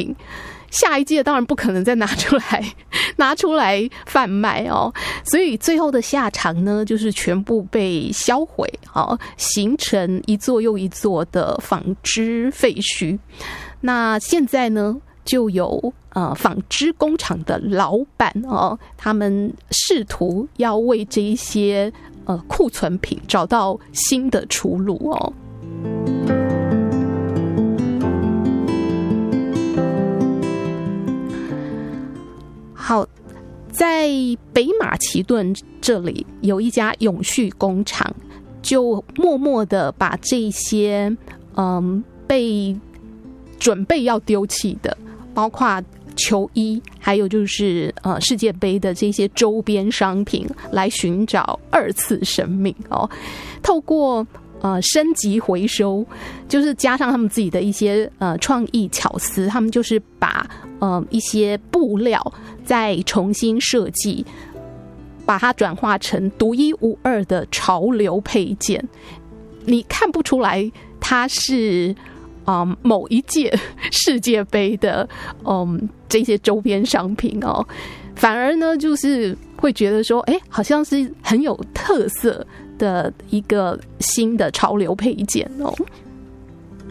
品，下一届当然不可能再拿出来贩卖哦，所以最后的下场呢，就是全部被销毁哦，形成一座又一座的纺织废墟。那现在呢，就有纺织工厂的老板哦，他们试图要为这一些库存品找到新的出路哦。好，在北马其顿这里有一家永续工厂，就默默的把这些被准备要丢弃的，包括球衣，还有就是世界杯的这些周边商品，来寻找二次生命哦。透过升级回收，就是加上他们自己的一些创意巧思，他们就是把一些布料再重新设计，把它转化成独一无二的潮流配件。你看不出来它是某一届世界杯的这些周边商品哦，反而呢就是会觉得说，好像是很有特色的一个新的潮流配件哦。